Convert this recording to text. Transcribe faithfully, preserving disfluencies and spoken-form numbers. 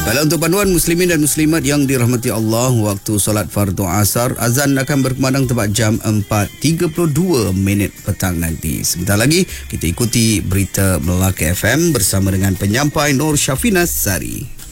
Baiklah, untuk panduan muslimin dan muslimat yang dirahmati Allah, waktu solat fardu asar, azan akan berkumandang tepat jam empat tiga puluh dua minit petang nanti. Sebentar lagi kita ikuti berita Melaka F M bersama dengan penyampai Nur Syafinas Sari.